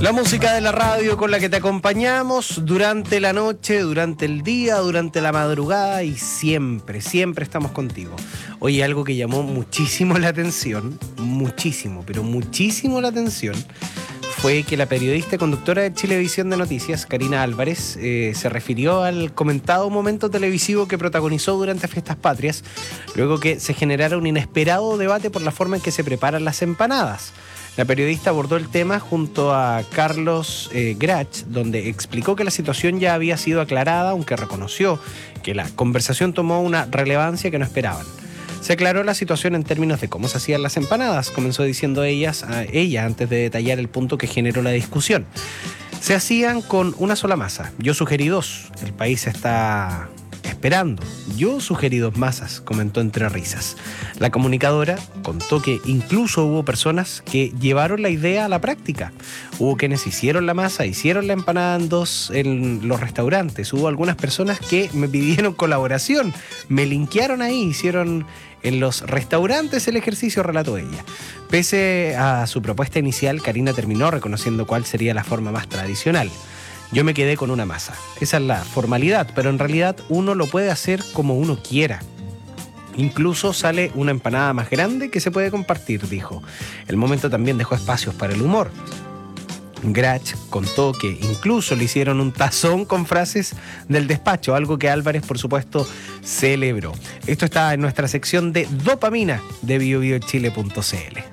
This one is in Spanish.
La música de la radio con la que te acompañamos durante la noche, durante el día, durante la madrugada y siempre, siempre estamos contigo. Oye, algo que llamó muchísimo la atención, muchísimo, pero muchísimo la atención, fue que la periodista y conductora de Chilevisión de Noticias, Karina Álvarez, se refirió al comentado momento televisivo que protagonizó durante Fiestas Patrias, luego que se generara un inesperado debate por la forma en que se preparan las empanadas. La periodista abordó el tema junto a Carlos Grach, donde explicó que la situación ya había sido aclarada, aunque reconoció que la conversación tomó una relevancia que no esperaban. Se aclaró la situación en términos de cómo se hacían las empanadas, comenzó diciendo ella antes de detallar el punto que generó la discusión. Se hacían con una sola masa. Yo sugerí 2. El país está esperando. Yo sugerí 2 masas, comentó entre risas. La comunicadora contó que incluso hubo personas que llevaron la idea a la práctica. Hubo quienes hicieron la masa, hicieron la empanada en 2 en los restaurantes. Hubo algunas personas que me pidieron colaboración, me linkearon ahí, hicieron en los restaurantes el ejercicio, relató ella. Pese a su propuesta inicial, Karina terminó reconociendo cuál sería la forma más tradicional. Yo me quedé con una masa. Esa es la formalidad, pero en realidad uno lo puede hacer como uno quiera. Incluso sale una empanada más grande que se puede compartir, dijo. El momento también dejó espacios para el humor. Grach contó que incluso le hicieron un tazón con frases del despacho, algo que Álvarez, por supuesto, celebró. Esto está en nuestra sección de Dopamina de biobiochile.cl.